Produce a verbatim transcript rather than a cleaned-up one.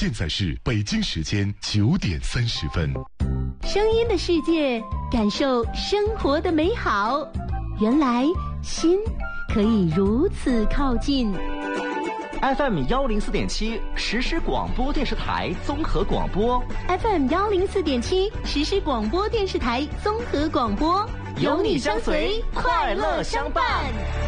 现在是北京时间九点三十分。 声音的世界，感受生活的美好。原来心可以如此靠近。 F M 幺零四点七实时广播电视台综合广播 ，F M 幺零四点七实时广播电视台综合广播， 有你相随，快乐相伴。